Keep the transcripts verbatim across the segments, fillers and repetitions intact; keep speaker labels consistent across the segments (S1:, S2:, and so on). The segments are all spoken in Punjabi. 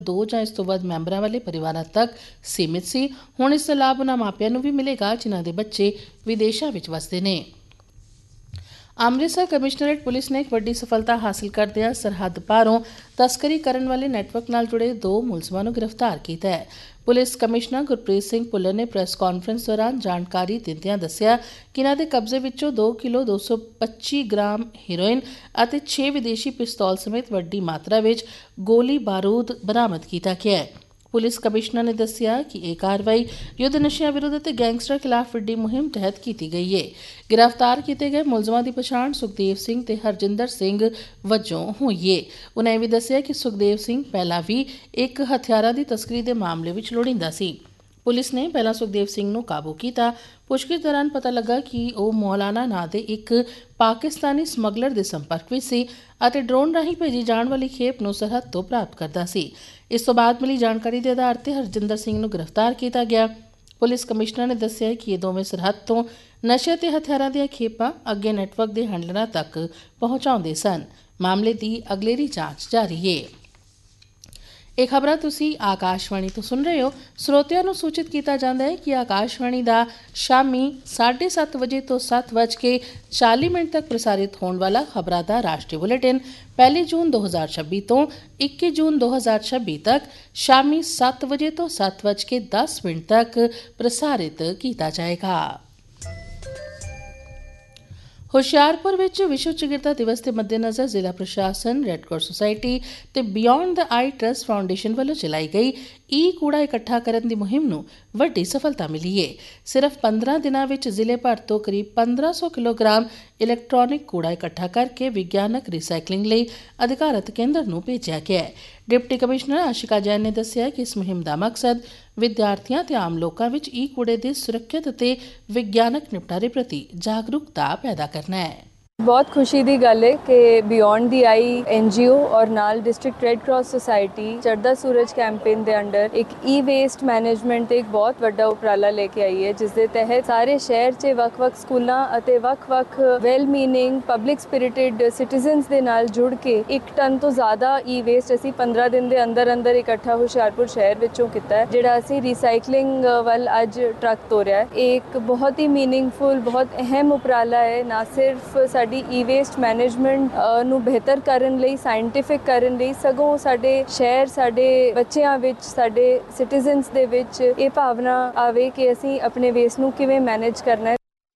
S1: ਦੋ ਜਾਂ ਇਸ ਤੋਂ ਵੱਧ ਮੈਂਬਰਾਂ ਵਾਲੇ ਪਰਿਵਾਰਾਂ ਤੱਕ ਸੀਮਿਤ ਸੀ। ਹੁਣ ਇਸ ਦਾ ਲਾਭ ਉਨ੍ਹਾਂ ਮਾਪਿਆਂ ਨੂੰ ਵੀ ਮਿਲੇਗਾ ਜਿਨ੍ਹਾਂ ਦੇ ਬੱਚੇ ਵਿਦੇਸ਼ਾਂ ਵਿੱਚ ਵਸਦੇ ਨੇ। ਅੰਮ੍ਰਿਤਸਰ ਕਮਿਸ਼ਨਰੇਟ ਪੁਲਿਸ ਨੇ ਇੱਕ ਵੱਡੀ ਸਫਲਤਾ ਹਾਸਲ ਕਰਦਿਆਂ ਸਰਹੱਦ ਪਾਰੋਂ ਤਸਕਰੀ ਕਰਨ ਵਾਲੇ ਨੈਟਵਰਕ ਨਾਲ ਜੁੜੇ ਦੋ ਮੁਲਜ਼ਮਾਂ ਨੂੰ ਗ੍ਰਿਫਤਾਰ ਕੀਤਾ ਹੈ। ਪੁਲਿਸ ਕਮਿਸ਼ਨਰ ਗੁਰਪ੍ਰੀਤ ਸਿੰਘ ਭੁੱਲਰ ਨੇ ਪ੍ਰੈਸ ਕਾਨਫਰੰਸ ਦੌਰਾਨ ਜਾਣਕਾਰੀ ਦਿੰਦਿਆਂ ਦੱਸਿਆ ਕਿ ਇਨ੍ਹਾਂ ਦੇ ਕਬਜ਼ੇ ਵਿੱਚੋਂ ਦੋ ਕਿਲੋ ਦੋ ਸੌ ਪੱਚੀ ਗ੍ਰਾਮ ਹੈਰੋਇਨ ਅਤੇ ਛੇ ਵਿਦੇਸ਼ੀ ਪਿਸਤੌਲ ਸਮੇਤ ਵੱਡੀ ਮਾਤਰਾ ਵਿੱਚ ਗੋਲੀ ਬਾਰੂਦ ਬਰਾਮਦ ਕੀਤਾ ਗਿਆ ਹੈ। ਪੁਲਿਸ ਕਮਿਸ਼ਨਰ ਨੇ ਦੱਸਿਆ ਕਿ ਇਹ ਕਾਰਵਾਈ ਯੁੱਧ ਨਸ਼ਿਆਂ ਵਿਰੁੱਧ ਅਤੇ ਗੈਂਗਸਟਰ ਖਿਲਾਫ ਵੱਡੀ ਮੁਹਿੰਮ ਤਹਿਤ ਕੀਤੀ ਗਈ ਹੈ। ਗ੍ਰਿਫਤਾਰ ਕੀਤੇ ਗਏ ਮੁਲਜ਼ਮਾਂ ਦੀ ਪਛਾਣ ਸੁਖਦੇਵ ਸਿੰਘ ਤੇ ਹਰਜਿੰਦਰ ਸਿੰਘ ਵਜੋਂ ਹੋਈ ਹੈ। ਉਨ੍ਹਾਂ ਇਹ ਵੀ ਦੱਸਿਆ ਕਿ ਸੁਖਦੇਵ ਸਿੰਘ ਪਹਿਲਾਂ ਵੀ ਇੱਕ ਹਥਿਆਰਾਂ ਦੀ ਤਸਕਰੀ ਦੇ ਮਾਮਲੇ ਵਿੱਚ ਲੋੜੀਂਦਾ ਸੀ। ਪੁਲਿਸ ਨੇ ਪਹਿਲਾਂ ਸੁਖਦੇਵ ਸਿੰਘ ਨੂੰ ਕਾਬੂ ਕੀਤਾ। ਪੁੱਛਗਿੱਛ ਦੌਰਾਨ ਪਤਾ ਲੱਗਾ ਕਿ ਉਹ ਮੌਲਾਨਾ ਨਾਂ ਦੇ ਇੱਕ ਪਾਕਿਸਤਾਨੀ ਸਮਗਲਰ ਦੇ ਸੰਪਰਕ ਵਿੱਚ ਸੀ ਅਤੇ ਡਰੋਨ ਰਾਹੀਂ ਭੇਜੀ ਜਾਣ ਵਾਲੀ ਖੇਪ ਨੂੰ ਸਰਹੱਦ ਤੋਂ ਪ੍ਰਾਪਤ ਕਰਦਾ ਸੀ। ਇਸ ਤੋਂ ਬਾਅਦ ਮਿਲੀ ਜਾਣਕਾਰੀ ਦੇ ਆਧਾਰ ਤੇ ਹਰਜਿੰਦਰ ਸਿੰਘ ਨੂੰ ਗ੍ਰਿਫਤਾਰ ਕੀਤਾ ਗਿਆ। ਪੁਲਿਸ ਕਮਿਸ਼ਨਰ ਨੇ ਦੱਸਿਆ ਕਿ ਇਹ ਦੋਵੇਂ ਸਰਹੱਦ ਤੋਂ ਨਸ਼ੇ ਤੇ ਹਥਿਆਰਾਂ ਦੀਆਂ ਖੇਪਾਂ ਅੱਗੇ ਨੈਟਵਰਕ ਦੇ ਹੈਂਡਲਰਾਂ ਤੱਕ ਪਹੁੰਚਾਉਂਦੇ ਸਨ। ਮਾਮਲੇ ਦੀ ਅਗਲੇਰੀ ਜਾਂਚ ਜਾਰੀ ਹੈ। ਇਹ ਖਬਰਾਂ ਤੁਸੀਂ ਆਕਾਸ਼ਵਾਣੀ ਤੋਂ ਸੁਣ ਰਹੇ ਹੋ। ਸਰੋਤਿਆਂ ਨੂੰ ਸੂਚਿਤ ਕੀਤਾ ਜਾਂਦਾ ਹੈ ਕਿ ਆਕਾਸ਼ਵਾਣੀ ਦਾ ਸ਼ਾਮੀ ਸਾਢੇ ਸੱਤ ਵਜੇ ਤੋਂ ਸੱਤ ਵੱਜ ਕੇ ਚਾਲੀ ਮਿੰਟ ਤੱਕ ਪ੍ਰਸਾਰਿਤ ਹੋਣ ਵਾਲਾ ਖਬਰਾਂ ਦਾ ਰਾਸ਼ਟਰੀ ਬੁਲੇਟਿਨ ਪਹਿਲੀ ਜੂਨ ਦੋ ਹਜ਼ਾਰ ਛੱਬੀ ਤੋਂ ਇੱਕੀ ਜੂਨ ਦੋ ਹਜ਼ਾਰ ਛੱਬੀ ਤੱਕ ਸ਼ਾਮੀ ਸੱਤ ਵਜੇ ਤੋਂ ਸੱਤ ਵੱਜ ਕੇ ਦਸ ਮਿੰਟ ਤੱਕ ਪ੍ਰਸਾਰਿਤ ਕੀਤਾ ਜਾਏਗਾ। ਹੁਸ਼ਿਆਰਪੁਰ ਵਿੱਚ ਵਿਸ਼ਵ ਚਿਕਿਤਸਾ ਦਿਵਸ ਦੇ ਮੱਦੇਨਜ਼ਰ ਜ਼ਿਲ੍ਹਾ ਪ੍ਰਸ਼ਾਸਨ, ਰੈੱਡ ਕਰਾਸ ਸੁਸਾਇਟੀ ਤੇ ਬਿਯੋਂਡ ਦ ਆਈ ਟਰੱਸਟ ਫਾਊਂਡੇਸ਼ਨ ਵੱਲੋਂ ਚਲਾਈ ਗਈ ਈ ਕੂੜਾ ਇਕੱਠਾ ਕਰਨ ਦੀ ਮੁਹਿੰਮ ਨੂੰ ਵੱਡੀ ਸਫਲਤਾ ਮਿਲੀ ਹੈ। ਸਿਰਫ ਪੰਦਰਾਂ ਦਿਨਾਂ ਵਿੱਚ ਜ਼ਿਲ੍ਹੇ ਭਰ ਤੋਂ ਕਰੀਬ ਪੰਦਰਾਂ ਸੌ ਕਿਲੋਗ੍ਰਾਮ ਇਲੈਕਟ੍ਰੋਨਿਕ ਕੂੜਾ ਇਕੱਠਾ ਕਰਕੇ ਵਿਗਿਆਨਕ ਰੀਸਾਈਕਲਿੰਗ ਲਈ ਅਧਿਕਾਰਤ ਕੇਂਦਰ ਨੂੰ ਭੇਜਿਆ ਗਿਆ ਹੈ। ਡਿਪਟੀ ਕਮਿਸ਼ਨਰ ਆਸ਼ਿਕਾ ਜੈਨ ਨੇ ਦੱਸਿਆ ਕਿ ਇਸ ਮੁਹਿੰਮ ਦਾ ਮਕਸਦ ਵਿਦਿਆਰਥੀਆਂ ਤੇ ਆਮ ਲੋਕਾਂ ਵਿੱਚ ਈ ਕੂੜੇ ਦੇ ਸੁਰੱਖਿਅਤ ਅਤੇ ਵਿਗਿਆਨਕ ਨਿਪਟਾਰੇ ਪ੍ਰਤੀ ਜਾਗਰੂਕਤਾ ਪੈਦਾ ਕਰਨਾ ਹੈ।
S2: ਬਹੁਤ ਖੁਸ਼ੀ ਦੀ ਗੱਲ ਹੈ ਕਿ ਬਿਯੋਂਡ ਦੀ ਆਈ ਐਨਜੀਓ ਔਰ ਨਾਲ ਡਿਸਟ੍ਰਿਕਟ ਰੈੱਡ ਕਰਾਸ ਸੁਸਾਇਟੀ ਚੜ੍ਹਦਾ ਸੂਰਜ ਕੈਂਪੇਨ ਦੇ ਅੰਡਰ ਇੱਕ ਈ ਵੇਸਟ ਮੈਨੇਜਮੈਂਟ ਤੇ ਇੱਕ ਬਹੁਤ ਵੱਡਾ ਉਪਰਾਲਾ ਲੈ ਕੇ ਆਈ ਹੈ, ਜਿਸ ਦੇ ਤਹਿਤ ਸਾਰੇ ਸ਼ਹਿਰ 'ਚ ਵੱਖ-ਵੱਖ ਸਕੂਲਾਂ ਅਤੇ ਵੱਖ-ਵੱਖ ਵੈਲ ਮੀਨਿੰਗ ਪਬਲਿਕ ਸਪਿਰਿਟਡ ਸਿਟੀਜ਼ਨਸ ਦੇ ਨਾਲ ਜੁੜ ਕੇ ਇੱਕ ਟਨ ਤੋਂ ਜ਼ਿਆਦਾ ਈ ਵੇਸਟ ਅਸੀਂ ਪੰਦਰਾਂ ਦਿਨ ਦੇ ਅੰਦਰ ਅੰਦਰ ਇਕੱਠਾ ਹੁਸ਼ਿਆਰਪੁਰ ਸ਼ਹਿਰ ਵਿੱਚੋਂ ਕੀਤਾ ਹੈ, ਜਿਹੜਾ ਅਸੀਂ ਰੀਸਾਈਕਲਿੰਗ ਵੱਲ ਅੱਜ ਟਰੱਕ ਤੋਰਿਆ ਹੈ। ਇਹ ਇੱਕ ਬਹੁਤ ਹੀ ਮੀਨਿੰਗਫੁਲ ਬਹੁਤ ਅਹਿਮ ਉਪਰਾਲਾ ਹੈ, ਨਾ ਸਿਰਫ ਸਾਡੀ ਈ ਵੇਸਟ ਮੈਨੇਜਮੈਂਟ ਨੂੰ ਬਿਹਤਰ ਕਰਨ ਲਈ, ਸਾਇੰਟੀਫਿਕ ਕਰਨ ਲਈ, ਸਗੋਂ ਸਾਡੇ ਸ਼ਹਿਰ, ਸਾਡੇ ਬੱਚਿਆਂ ਵਿੱਚ, ਸਾਡੇ ਸਿਟੀਜ਼ਨਸ ਦੇ ਵਿੱਚ ਇਹ ਭਾਵਨਾ ਆਵੇ ਕਿ ਅਸੀਂ ਆਪਣੇ ਵੇਸਟ ਨੂੰ ਕਿਵੇਂ ਮੈਨੇਜ ਕਰਨਾ ਹੈ।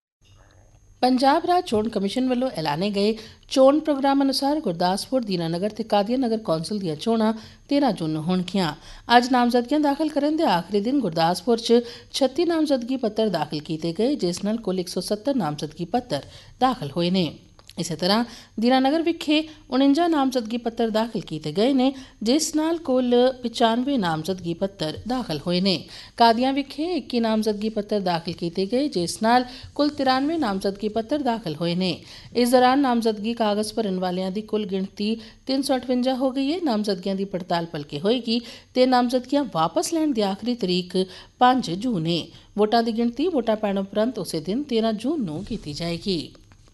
S1: ਪੰਜਾਬ ਰਾਜ ਚੋਣ ਕਮਿਸ਼ਨ ਵੱਲੋਂ ਐਲਾਨੇ ਗਏ ਚੋਣ ਪ੍ਰੋਗਰਾਮ ਅਨੁਸਾਰ ਗੁਰਦਾਸਪੁਰ, ਦੀਨਾਨਗਰ ਤੇ ਕਾਦੀਆਂ ਨਗਰ ਕੌਂਸਲ ਦੀਆਂ ਚੋਣਾਂ ਤੇਰਾਂ ਜੂਨ ਨੂੰ ਹੋਣਗੀਆਂ। ਅੱਜ ਨਾਮਜ਼ਦਗੀਆਂ ਦਾਖਲ ਕਰਨ ਦੇ ਆਖਰੀ ਦਿਨ ਗੁਰਦਾਸਪੁਰ 'ਚ ਛੱਤੀ ਨਾਮਜ਼ਦਗੀ ਪੱਤਰ ਦਾਖਲ ਕੀਤੇ ਗਏ, ਜਿਸ ਨਾਲ ਕੁੱਲ ਇੱਕ ਸੌ ਸੱਤਰ ਨਾਮਜ਼ਦਗੀ ਪੱਤਰ ਦਾਖਲ ਹੋਏ ਨੇ। ਇਸੇ ਤਰ੍ਹਾਂ ਦੀਨਾਨਗਰ ਵਿਖੇ ਉਣੰਜਾ ਨਾਮਜ਼ਦਗੀ ਪੱਤਰ ਦਾਖਲ ਕੀਤੇ ਗਏ ਨੇ, ਜਿਸ ਨਾਲ ਕੁੱਲ ਪਚਾਨਵੇਂ ਨਾਮਜ਼ਦਗੀ ਪੱਤਰ ਦਾਖਲ ਹੋਏ ਨੇ। ਕਾਦੀਆਂ ਵਿਖੇ ਇੱਕੀ ਨਾਮਜ਼ਦਗੀ ਪੱਤਰ ਦਾਖਲ ਕੀਤੇ ਗਏ, ਜਿਸ ਨਾਲ ਕੁੱਲ ਤਿਰਾਨਵੇਂ ਨਾਮਜ਼ਦਗੀ ਪੱਤਰ ਦਾਖਲ ਹੋਏ ਨੇ। ਇਸ ਦੌਰਾਨ ਨਾਮਜ਼ਦਗੀ ਕਾਗਜ਼ ਭਰਨ ਵਾਲਿਆਂ ਦੀ ਕੁੱਲ ਗਿਣਤੀ ਤਿੰਨ ਸੌ ਅਠਵੰਜਾ ਹੋ ਗਈ ਹੈ। ਨਾਮਜ਼ਦਗੀਆਂ ਦੀ ਪੜਤਾਲ ਭਲਕੇ ਹੋਏਗੀ ਤੇ ਨਾਮਜ਼ਦਗੀਆਂ ਵਾਪਸ ਲੈਣ ਦੀ ਆਖਰੀ ਤਰੀਕ ਪੰਜ ਜੂਨ ਹੈ। ਵੋਟਾਂ ਦੀ ਗਿਣਤੀ ਵੋਟਾਂ ਪੈਣ ਉਪਰੰਤ ਉਸੇ ਦਿਨ ਤੇਰਾਂ ਜੂਨ ਨੂੰ ਕੀਤੀ ਜਾਏਗੀ।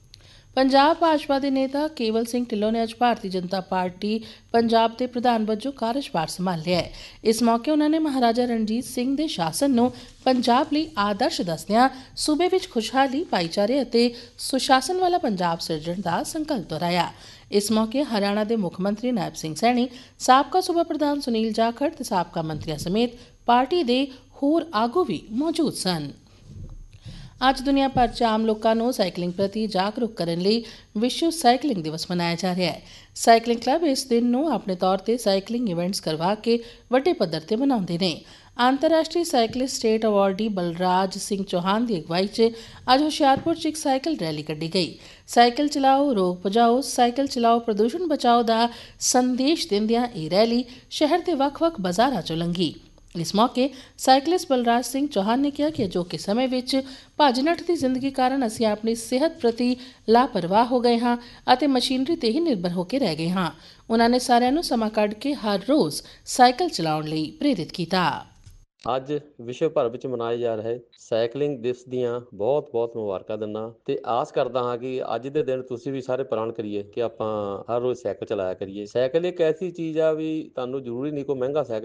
S1: ਪੰਜਾਬ ਭਾਜਪਾ ਦੇ ਨੇਤਾ ਕੇਵਲ ਸਿੰਘ ਢਿੱਲੋਂ ਨੇ ਅੱਜ ਭਾਰਤੀ ਜਨਤਾ ਪਾਰਟੀ ਪੰਜਾਬ ਦੇ ਪ੍ਰਧਾਨ ਵਜੋਂ ਕਾਰਜਭਾਰ ਸੰਭਾਲਿਆ ਹੈ। ਇਸ ਮੌਕੇ ਉਨ੍ਹਾਂ ਨੇ ਮਹਾਰਾਜਾ ਰਣਜੀਤ ਸਿੰਘ ਦੇ ਸ਼ਾਸਨ ਨੂੰ ਪੰਜਾਬ ਲਈ ਆਦਰਸ਼ ਦੱਸਦਿਆਂ ਸੂਬੇ ਵਿੱਚ ਖੁਸ਼ਹਾਲੀ, ਭਾਈਚਾਰੇ ਅਤੇ ਸੁਸ਼ਾਸਨ ਵਾਲਾ ਪੰਜਾਬ ਸਿਰਜਣ ਦਾ ਸੰਕਲਪ ਦੁਹਰਾਇਆ। ਇਸ ਮੌਕੇ ਹਰਿਆਣਾ ਦੇ ਮੁੱਖ ਮੰਤਰੀ ਨਾਇਬ ਸਿੰਘ ਸੈਣੀ, ਸਾਬਕਾ ਸੂਬਾ ਪ੍ਰਧਾਨ ਸੁਨੀਲ ਜਾਖੜ ਤੇ ਸਾਬਕਾ ਮੰਤਰੀਆਂ ਸਮੇਤ ਪਾਰਟੀ ਦੇ ਹੋਰ ਆਗੂ ਵੀ ਮੌਜੂਦ ਸਨ। ਅੱਜ ਦੁਨੀਆ ਭਰ 'ਚ ਆਮ ਲੋਕਾਂ ਨੂੰ ਸਾਈਕਲਿੰਗ ਪ੍ਰਤੀ ਜਾਗਰੂਕ ਕਰਨ ਲਈ ਵਿਸ਼ਵ ਸਾਈਕਲਿੰਗ ਦਿਵਸ ਮਨਾਇਆ ਜਾ ਰਿਹਾ ਹੈ। ਸਾਈਕਲਿੰਗ ਕਲੱਬ ਇਸ ਦਿਨ ਨੂੰ ਆਪਣੇ ਤੌਰ ਤੇ ਸਾਈਕਲਿੰਗ ਇਵੈਂਟਸ ਕਰਵਾ ਕੇ ਵੱਡੇ ਪੱਧਰ ਤੇ ਮਨਾਉਂਦੇ ਨੇ। ਅੰਤਰਰਾਸ਼ਟਰੀ cyclist state awardee Balraj Singh Chauhan ਦੀ ਅਗਵਾਈ 'ਚ ਅੱਜ ਹੁਸ਼ਿਆਰਪੁਰ 'ਚ ਇੱਕ ਸਾਈਕਲ ਰੈਲੀ ਕੱਢੀ ਗਈ। ਸਾਈਕਲ ਚਲਾਓ, ਰੋਗ ਭਜਾਓ, ਸਾਈਕਲ ਚਲਾਓ, ਪ੍ਰਦੂਸ਼ਣ ਬਚਾਓ ਦਾ ਸੰਦੇਸ਼ ਦਿੰਦਿਆਂ ਇਹ ਰੈਲੀ ਸ਼ਹਿਰ ਦੇ ਵੱਖ-ਵੱਖ ਬਾਜ਼ਾਰਾਂ 'ਚੋਂ ਲੰਘੀ। ਇਸ ਮੌਕੇ ਸਾਈਕਲਿਸਟ ਬਲਰਾਜ ਸਿੰਘ ਚੌਹਾਨ ਨੇ ਕਿਹਾ ਕਿ ਅਜੋਕੇ ਸਮੇਂ ਵਿੱਚ ਭੱਜ ਨੱਠ ਦੀ ਜ਼ਿੰਦਗੀ ਕਾਰਨ ਅਸੀਂ ਆਪਣੀ ਸਿਹਤ ਪ੍ਰਤੀ ਲਾਪਰਵਾਹ ਹੋ ਗਏ ਹਾਂ ਅਤੇ ਮਸ਼ੀਨਰੀ ਤੇ ਹੀ ਨਿਰਭਰ ਹੋ ਕੇ ਰਹਿ ਗਏ ਹਾਂ। ਉਨ੍ਹਾਂ ਨੇ ਸਾਰਿਆਂ ਨੂੰ ਸਮਾਂ ਕੱਢ ਕੇ ਹਰ ਰੋਜ਼ ਸਾਈਕਲ ਚਲਾਉਣ ਲਈ ਪ੍ਰੇਰਿਤ ਕੀਤਾ।
S3: ਅੱਜ ਵਿਸ਼ਵ ਭਰ ਵਿੱਚ ਮਨਾਏ ਜਾ ਰਹੇ ਸਾਈਕਲਿੰਗ ਦਿਵਸ ਦੀਆਂ ਬਹੁਤ ਬਹੁਤ ਮੁਬਾਰਕਾਂ ਦਿੰਦਾ ਤੇ ਆਸ ਕਰਦਾ ਹਾਂ ਕਿ ਅੱਜ ਦੇ ਦਿਨ ਤੁਸੀਂ ਵੀ ਸਾਰੇ ਪ੍ਰਣ ਕਰੀਏ ਕਿ ਆਪਾਂ ਹਰ ਰੋਜ਼ ਸਾਈਕਲ ਚਲਾਇਆ ਕਰੀਏ। ਸਾਈਕਲ ਇੱਕ ਐਸੀ ਚੀਜ਼ ਆ ਵੀ ਤੁਹਾਨੂੰ ਜ਼ਰੂਰੀ ਨਹੀਂ ਕੋਈ ਮਹਿੰਗਾ ਸਾਈਕਲ